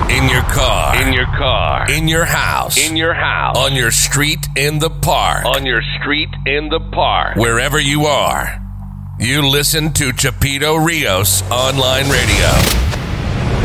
In your car. In your car. In your house. In your house. On your street in the park. On your street in the park. Wherever you are, you listen to Chapito Rios Online Radio.